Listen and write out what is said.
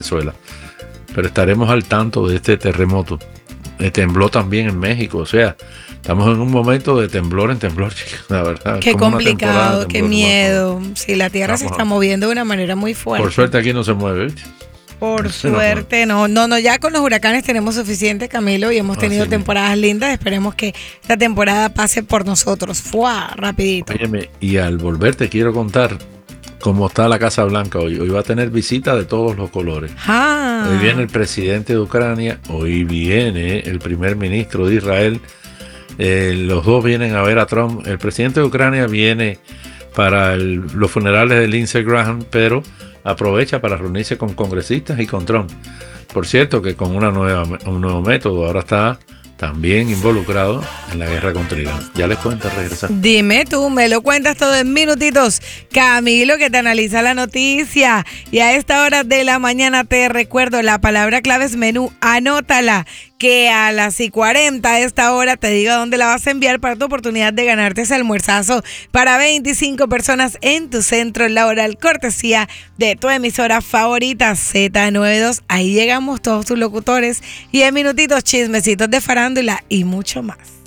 Venezuela. Pero estaremos al tanto de este terremoto. Tembló también en México, o sea, estamos en un momento de temblor en temblor, chicos, la verdad. Qué como una complicado, temporada de qué temblor, miedo. Sí, la tierra se Vamos está a- moviendo de una manera muy fuerte. Por suerte aquí no se mueve, ¿viste? Por No se nos suerte, no, ya con los huracanes tenemos suficiente, Camilo, y hemos tenido Así mismo. temporadas lindas. Esperemos que esta temporada pase por nosotros. ¡Fua! Rapidito. Óyeme, y al volver te quiero contar cómo está la Casa Blanca hoy. Hoy va a tener visita de todos los colores. Ah. Hoy viene el presidente de Ucrania, hoy viene el primer ministro de Israel. Los dos vienen a ver a Trump. El presidente de Ucrania viene para los funerales de Lindsey Graham, pero aprovecha para reunirse con congresistas y con Trump. Por cierto, que con un nuevo método, ahora está también involucrado en la guerra contra Irán. Ya les cuento al regresar. Dime tú, me lo cuentas todo en minutitos. Camilo, que te analiza la noticia. Y a esta hora de la mañana te recuerdo, la palabra clave es menú. Anótala, que a las 40 a esta hora te diga dónde la vas a enviar para tu oportunidad de ganarte ese almuerzazo para 25 personas en tu centro laboral, cortesía de tu emisora favorita Z92. Ahí llegamos todos tus locutores y en minutitos chismecitos de farándula y mucho más.